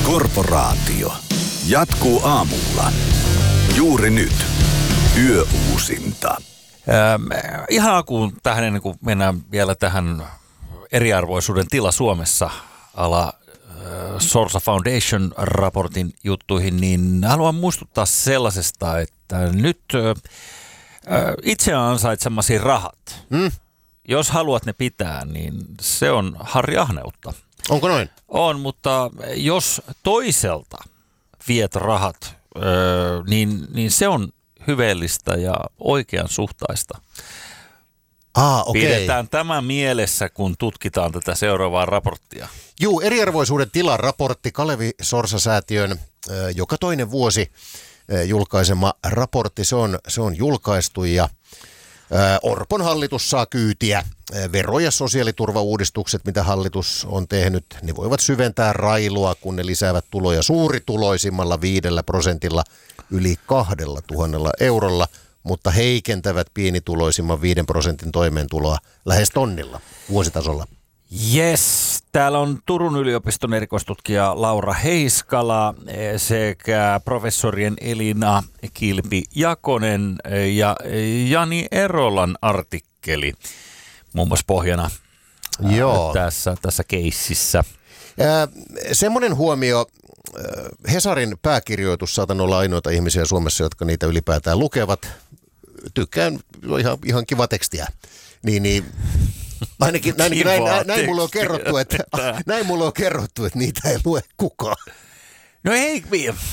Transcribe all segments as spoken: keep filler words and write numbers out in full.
Korporaatio jatkuu aamulla. Juuri nyt. Yöuusinta. Ähm, ihan alkuun tähän, ennen kuin mennään vielä tähän eriarvoisuuden tila Suomessa ala äh, Sorsa Foundation-raportin juttuihin, niin haluan muistuttaa sellaisesta, että nyt äh, itse ansaitsemasi rahat, mm. jos haluat ne pitää, niin se on Harri Ahneutta. Onko noin? On, mutta jos toiselta viet rahat, öö, niin, niin se on hyveellistä ja oikean suhtaista. Ah, okei. Pidetään tämä mielessä, kun tutkitaan tätä seuraavaa raporttia. Juu, eriarvoisuuden tilan raportti, Kalevi Sorsa-säätiön ö, joka toinen vuosi ö, julkaisema raportti, se on, se on julkaistu ja ö, Orpon hallitus saa kyytiä. Vero- ja sosiaaliturvauudistukset, mitä hallitus on tehnyt, ne voivat syventää railua, kun ne lisäävät tuloja suurituloisimmalla viidellä prosentilla yli kahdella tuhannella eurolla, mutta heikentävät pienituloisimman viiden prosentin toimeentuloa lähes tonnilla vuositasolla. Yes, täällä on Turun yliopiston erikoistutkija Laura Heiskala sekä professorien Elina Kilpi-Jakonen ja Jani Erolan artikkeli muun muassa pohjana Joo. tässä, tässä keississä. Semmoinen huomio, Hesarin pääkirjoitus, saatan olla ainoita ihmisiä Suomessa, jotka niitä ylipäätään lukevat. Tykkään, ihan, ihan kiva tekstiä. Niin, niin ainakin näin, näin, näin, näin, mulle on kerrottu, että, näin mulle on kerrottu, että niitä ei lue kukaan. No ei,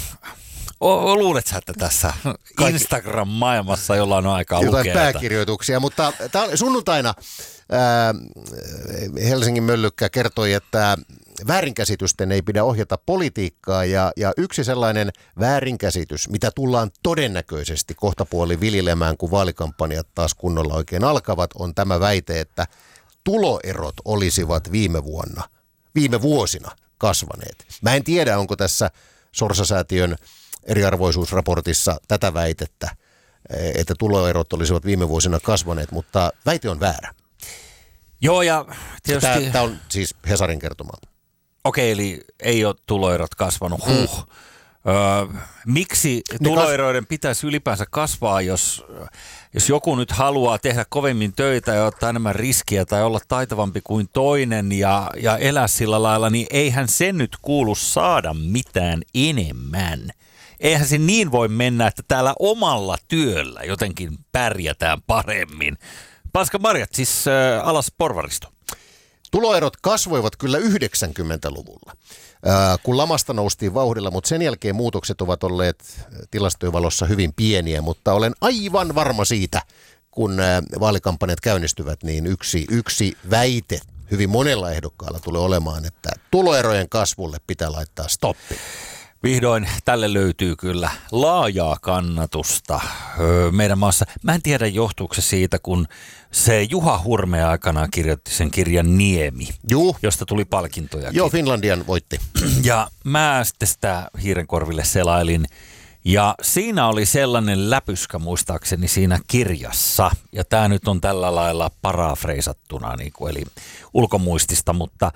o, luulet sä, että tässä Instagram-maailmassa jollain on aikaa lukea jotain pääkirjoituksia, mutta sunnuntaina ää, Helsingin Möllykkä kertoi, että väärinkäsitysten ei pidä ohjata politiikkaa ja, ja yksi sellainen väärinkäsitys, mitä tullaan todennäköisesti kohtapuoli viljelemään, kun vaalikampanjat taas kunnolla oikein alkavat, on tämä väite, että tuloerot olisivat viime vuonna, viime vuosina kasvaneet. Mä en tiedä, onko tässä Sorsa-säätiön eriarvoisuusraportissa tätä väitettä, että tuloerot olisivat viime vuosina kasvaneet, mutta väite on väärä. Joo, ja tietysti... Tämä on siis Hesarin kertoma. Okei, eli ei ole tuloerot kasvanut. Huh. Mm. Öö, miksi ne tuloeroiden kas... pitäisi ylipäänsä kasvaa, jos, jos joku nyt haluaa tehdä kovemmin töitä ja ottaa enemmän riskiä tai olla taitavampi kuin toinen ja, ja elää sillä lailla, niin eihän se nyt kuulu saada mitään enemmän. Eihän se niin voi mennä, että täällä omalla työllä jotenkin pärjätään paremmin. Paska Marjat, siis äh, alas porvaristo. Tuloerot kasvoivat kyllä yhdeksänkymmentäluvulla, äh, kun lamasta noustiin vauhdilla, mutta sen jälkeen muutokset ovat olleet tilastojen valossa hyvin pieniä, mutta olen aivan varma siitä, kun äh, vaalikampanjat käynnistyvät, niin yksi, yksi väite hyvin monella ehdokkaalla tulee olemaan, että tuloerojen kasvulle pitää laittaa stoppi. Vihdoin tälle löytyy kyllä laajaa kannatusta öö, meidän maassa. Mä en tiedä, johtuuko se siitä, kun se Juha Hurme aikanaan kirjoitti sen kirjan Niemi, Juh. josta tuli palkintojakin. Joo, Finlandian voitti. Ja mä sitten sitä hiirenkorville selailin. Ja siinä oli sellainen läpyskä muistaakseni siinä kirjassa. Ja tämä nyt on tällä lailla parafreisattuna, niin kuin, eli ulkomuistista, mutta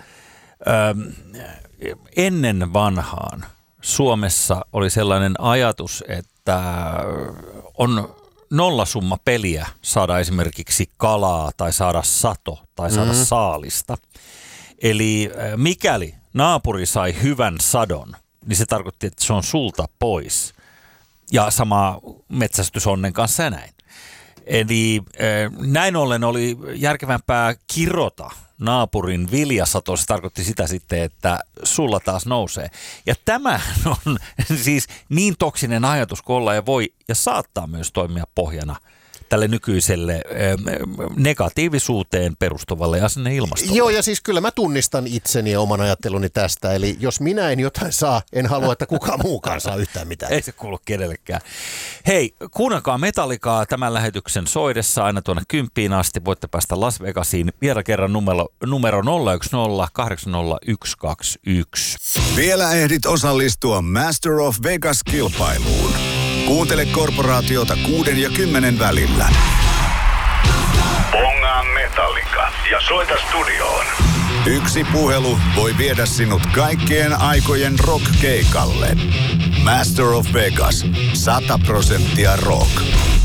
öö, ennen vanhaan Suomessa oli sellainen ajatus, että on nollasumma peliä saada esimerkiksi kalaa tai saada sato tai saada mm-hmm. saalista. Eli mikäli naapuri sai hyvän sadon, niin se tarkoitti, että se on sulta pois. Ja sama metsästysonnen kanssa ja näin. Eli näin ollen oli järkevämpää kirota naapurin viljasato, se tarkoitti sitä sitten, että sulla taas nousee. Ja tämä on siis niin toksinen ajatus kuin olla ja voi ja saattaa myös toimia pohjana tälle nykyiselle negatiivisuuteen perustuvalle asenneilmastolle. Joo, ja siis kyllä mä tunnistan itseni ja oman ajatteluni tästä. Eli jos minä en jotain saa, en halua, että kukaan muukaan saa yhtään mitään. Ei se kuulu kenellekään. Hei, kuunnelkaa Metallicaa tämän lähetyksen soidessa aina tuonne kymppiin asti. Voitte päästä Las Vegasiin vielä kerran numero, numero nolla yksi nolla kahdeksan nolla yksi kaksi yksi. Vielä ehdit osallistua Master of Vegas-kilpailuun. Kuuntele Korporaatiota kuuden ja kymmenen välillä. Bongaa Metallica ja soita studioon Yksi puhelu voi viedä sinut kaikkien aikojen rock-keikalle. Master of Vegas. sata prosenttia rock.